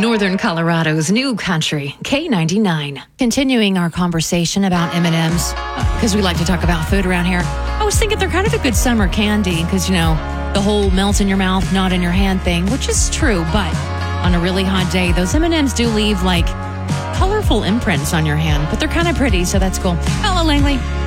Northern Colorado's new country, K99. Continuing our conversation about M&Ms, because we like to talk about food around here. I was thinking they're kind of a good summer candy because, the whole melt in your mouth, not in your hand thing, which is true. But on a really hot day, those M&Ms do leave colorful imprints on your hand, but they're kind of pretty, so that's cool. Hello, Langley.